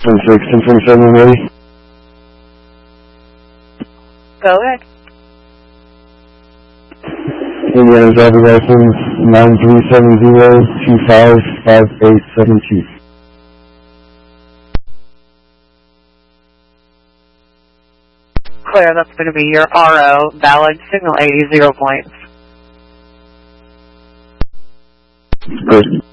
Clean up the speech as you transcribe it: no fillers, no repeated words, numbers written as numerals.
10-6, 10-27, ready? Go ahead. Indiana driver license 9370255872. Clear, that's going to be your RO, valid, signal 80, 0 points. Good.